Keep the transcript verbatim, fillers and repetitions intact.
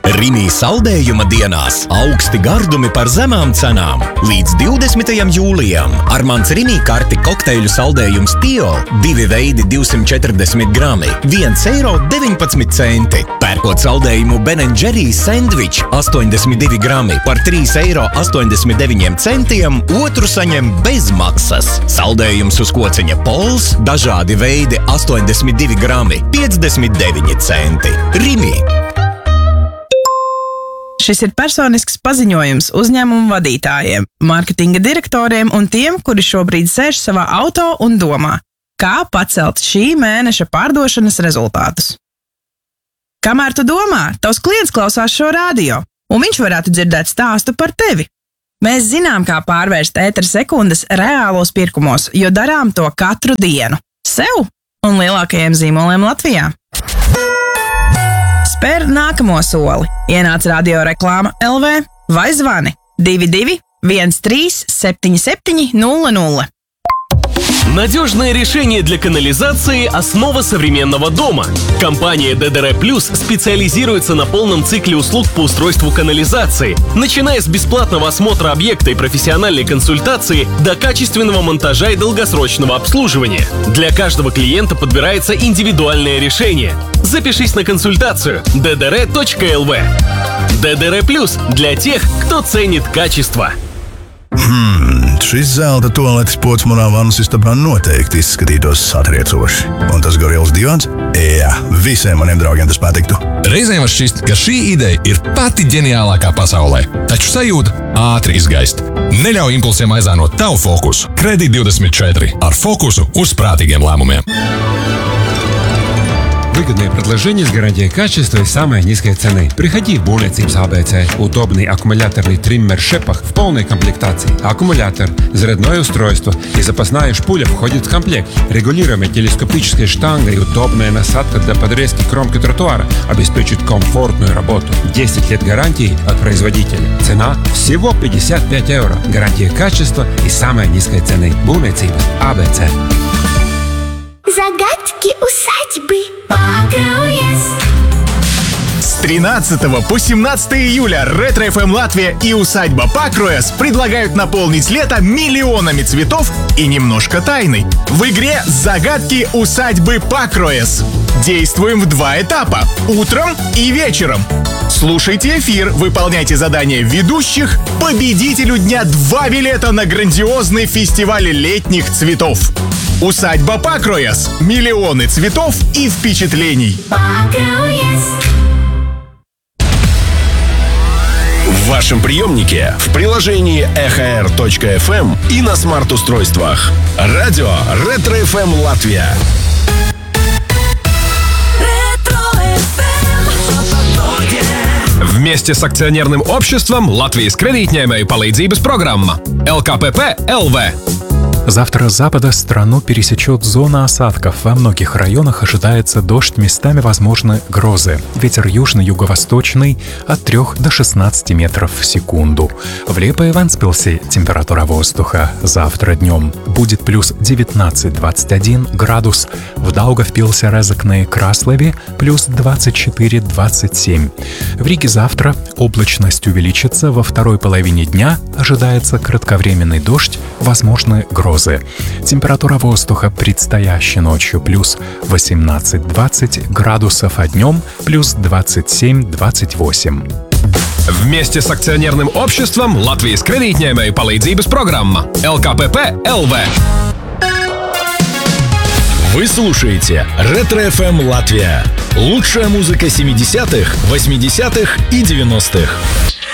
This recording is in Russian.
Rimī saldējuma dienās augsti gardumi par zemām cenām. Līdz divdesmitajam jūlijam ar mans Rimī karti kokteļu saldējums Tio divi veidi divsimt četrdesmit grami, viens eiro deviņpadsmit centi. Pērkot saldējumu Ben and Jerry's sandwich astoņdesmit divi grami par trīs eiro astoņdesmit deviņi centiem, otru saņem bez maksas. Saldējums uz kociņa Pols, dažādi veidi astoņdesmit divi grami, piecdesmit deviņi centi. Rimī. Šis ir personisks paziņojums uzņēmumu vadītājiem, mārketinga direktoriem un tiem, kuri šobrīd sēž savā auto un domā, kā pacelt šī mēneša pārdošanas rezultātus. Kamēr tu domā, tavs klients klausās šo radio, un viņš varētu dzirdēt stāstu par tevi. Mēs zinām, kā pārvērst ētera sekundes reālos pirkumos, jo darām to katru dienu. Sev un lielākajiem zīmoliem Latvijā. Spēr nākamo soli. Ienāc radio reklāma L V vai zvani divi divi viens trīs septiņi septiņi nulle nulle. Надежное решение для канализации – основа современного дома. Компания ди ди ар Plus специализируется на полном цикле услуг по устройству канализации, начиная с бесплатного осмотра объекта и профессиональной консультации до качественного монтажа и долгосрочного обслуживания. Для каждого клиента подбирается индивидуальное решение. Запишись на консультацию ди ди ар точка эл ви. ди ди ар Plus для тех, кто ценит качество. Hmm, šis zelta tualetes pods manā vannas istabā noteikti izskatītos satriecoši. Un tas gorils divans? Jā, visiem maniem draugiem tas patiktu. Reizēm var šķist, ka šī ideja ir pati ģeniālākā pasaulē, taču sajūta ātri izgaist. Neļauj impulsiem aizānot tavu fokusu. Kredīt divdesmit četri ar fokusu uz prātīgiem lēmumiem. Выгодное предложение с гарантией качества и самой низкой цены. Приходи в Būvniecības а бэ цэ. Удобный аккумуляторный триммер Шепах в полной комплектации. Аккумулятор, зарядное устройство и запасная шпуля входит в комплект. Регулируемая телескопическая штанга и удобная насадка для подрезки кромки тротуара обеспечит комфортную работу. десять лет гарантии от производителя. Цена всего пятьдесят пять евро. Гарантия качества и самой низкой цены. Būvniecības а бэ цэ. Загадки усадьбы Покроес. С тринадцатого по семнадцатое июля Ретро эф эм Латвия и усадьба Покроес предлагают наполнить лето миллионами цветов и немножко тайны. В игре «Загадки усадьбы Покроес». Действуем в два этапа – утром и вечером. Слушайте эфир, выполняйте задания ведущих. Победителю дня два билета на грандиозный фестиваль летних цветов. Усадьба Покроес. Миллионы цветов и впечатлений. Покроес. В вашем приемнике, в приложении эйч ар точка эф эм и на смарт-устройствах. Радио Ретро эф эм Латвия. Вместе с акционерным обществом Латвijas kredītņēmēju palīdzības программа эл ка пэ пэ эл вэ. Завтра с запада страну пересечет зона осадков. Во многих районах ожидается дождь, местами возможны грозы. Ветер южно-юго-восточный от трёх до шестнадцати метров в секунду. В Лепе и Вентспилсе температура воздуха завтра днем будет плюс девятнадцать двадцать один градус. В Даугавпилсе, Резекне и Краслове плюс двадцать четыре двадцать семь. В Риге завтра облачность увеличится. Во второй половине дня ожидается кратковременный дождь, возможны грозы. Температура воздуха предстоящей ночью плюс восемнадцать двадцать градусов, а днем плюс двадцать семь двадцать восемь. Вместе с акционерным обществом Латвijas kredītņēmēju palīdzības программа эл ка пэ пэ эл вэ. Вы слушаете Ретро эф эм Латвия. Лучшая музыка семидесятых, восьмидесятых и девяностых.